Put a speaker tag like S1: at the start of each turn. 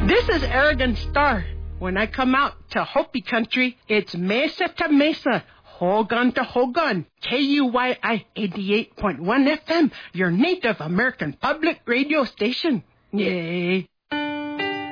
S1: This is Arrogant Star. When I come out to Hopi country, it's mesa to mesa, Hogan to Hogan, KUYI 88.1 FM, your Native American public radio station. Yay.